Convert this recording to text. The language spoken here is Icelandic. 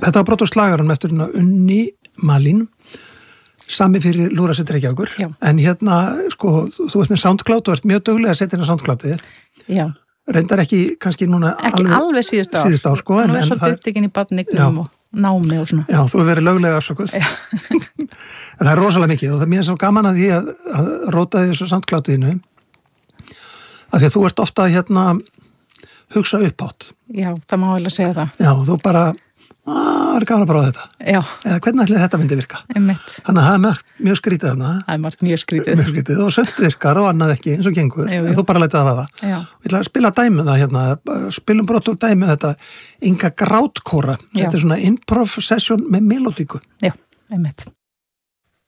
Þetta var brot úr slagaranum eftir hérna Unni Malín, sami fyrir Lúðrasveit Reykjavíkur. Já. En hérna, sko, þú ert með SoundCloud og ert mjög duglega að setja hérna SoundCloudið þitt. Já. Reyndar ekki kannski núna Ekki alveg síðustu ár. Síðustu ár, sko. Nú svolítið upptekinn í barnignum og námi og svona. Já, þú hefur verið löglega afsökuð. En það er rosalega mikið og það er mér svo gaman að því að róta þessu SoundCloudinu að því að þú ert ofta hérna hugsa upphátt. Já, það má vel að segja það. Já, þú bara það er gaman að prófa þetta. Já. Eða hvernig ætli þetta myndi virka? Einmitt. Þannig að það er mjög skrítið þarna. Það er margt mjög skrítið. Mjög skrítið og sömt virkar og annað ekki eins og gengur. Jú. En þú bara lætið að hafa það. Já. Við ætla að spila dæmið það hérna, spilum brot úr dæmið þetta Inga Grátkóra. Já. Þetta er svona improv session með melodíku. Já, einmitt.